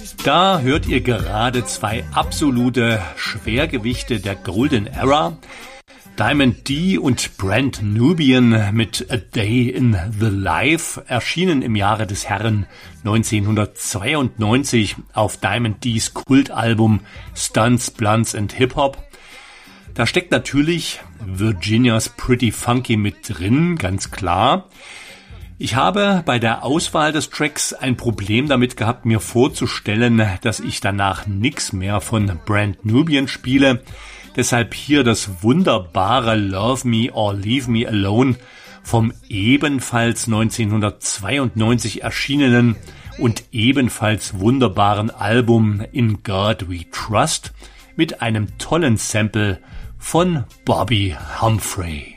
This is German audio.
Da hört ihr gerade zwei absolute Schwergewichte der Golden Era. Diamond D und Brand Nubian mit A Day in the Life erschienen im Jahre des Herren 1992 auf Diamond D's Kultalbum Stunts, Blunts and Hip Hop. Da steckt natürlich Virginia's Pretty Funky mit drin, ganz klar. Ich habe bei der Auswahl des Tracks ein Problem damit gehabt, mir vorzustellen, dass ich danach nix mehr von Brand Nubian spiele. Deshalb hier das wunderbare Love Me or Leave Me Alone vom ebenfalls 1992 erschienenen und ebenfalls wunderbaren Album In God We Trust mit einem tollen Sample von Bobby Humphrey.